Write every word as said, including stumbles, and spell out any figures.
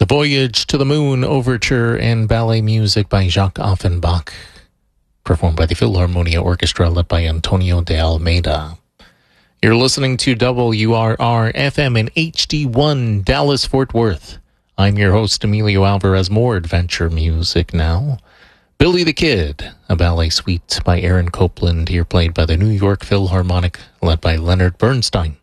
The Voyage to the Moon Overture and ballet music by Jacques Offenbach, performed by the Philharmonia Orchestra led by Antonio de Almeida. You're listening to W R R F M in H D one, Dallas-Fort Worth. I'm your host, Emilio Alvarez. More adventure music now. Billy the Kid, a ballet suite by Aaron Copland, here played by the New York Philharmonic, led by Leonard Bernstein.